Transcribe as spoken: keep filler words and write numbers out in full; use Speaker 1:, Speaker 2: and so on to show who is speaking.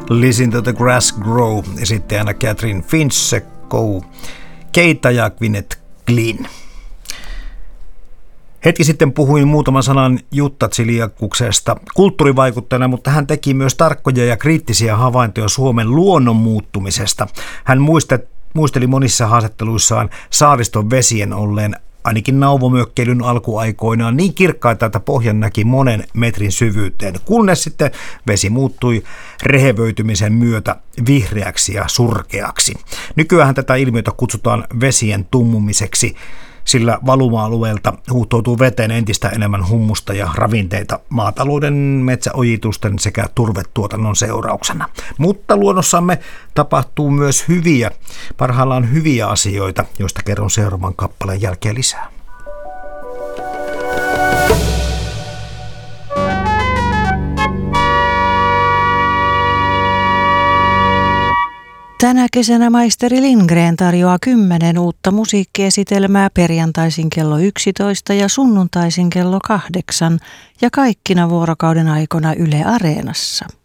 Speaker 1: Listen to the Grass Grow, esittäjänä Catherine Finch, Sekkou Keita ja Gwyneth Glynn. Hetki sitten puhuin muutaman sanan Jutta Tsiliakuksesta kulttuurivaikuttajana, mutta hän teki myös tarkkoja ja kriittisiä havaintoja Suomen luonnon muuttumisesta. Hän muisteli monissa haastatteluissaan saariston vesien olleen ainakin nauvomökkeilyn alkuaikoinaan niin kirkkaita, että pohjan näki monen metrin syvyyteen, kunnes sitten vesi muuttui rehevöitymisen myötä vihreäksi ja surkeaksi. Nykyään tätä ilmiötä kutsutaan vesien tummumiseksi, sillä valuma-alueelta huuhtoutuu veteen entistä enemmän hummusta ja ravinteita maatalouden, metsäojitusten sekä turvetuotannon seurauksena. Mutta luonnossamme tapahtuu myös hyviä, parhaillaan hyviä asioita, joista kerron seuraavan kappaleen jälkeen lisää.
Speaker 2: Tänä kesänä maisteri Lindgren tarjoaa kymmenen uutta musiikkiesitelmää perjantaisin kello yksitoista ja sunnuntaisin kello kahdeksan ja kaikkina vuorokauden aikoina Yle Areenassa.